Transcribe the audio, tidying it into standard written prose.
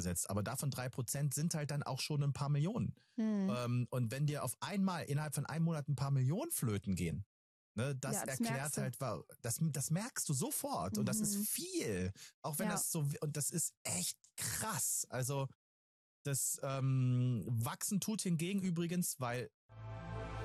gesetzt, aber davon 3% sind halt dann auch schon ein paar Millionen. Und wenn dir auf einmal innerhalb von einem Monat ein paar Millionen flöten gehen, ne, das erklärt halt, das merkst du sofort und das ist viel, auch wenn das so, und das ist echt krass. Also das Wachsen tut hingegen übrigens, weil